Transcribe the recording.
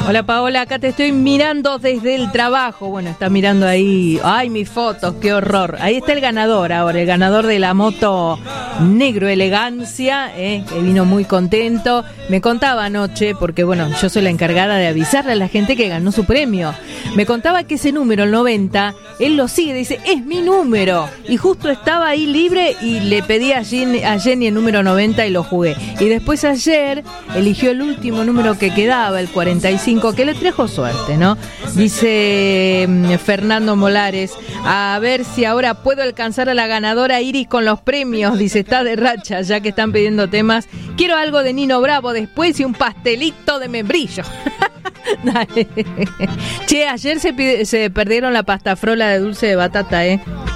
Hola Paola, acá te estoy mirando desde el trabajo. Bueno, está mirando ahí. Ay, mis fotos, qué horror. Ahí está el ganador ahora, el ganador de la moto Negro Elegancia, que vino muy contento. Me contaba anoche, porque bueno, yo soy la encargada de avisarle a la gente que ganó su premio. Me contaba que ese número, el 90, él lo sigue, dice, es mi número. Y justo estaba ahí libre y le pedí a Jenny el número 90 y lo jugué. Y después ayer eligió el último número que quedaba, el 45, que le trajo suerte, ¿no? Dice Fernando Molares, a ver si ahora puedo alcanzar a la ganadora Iris con los premios. Dice, está de racha, ya que están pidiendo temas. Quiero algo de Nino Bravo después y un pastelito de membrillo. Dale. Che, ayer se perdieron la pasta frola de dulce de batata,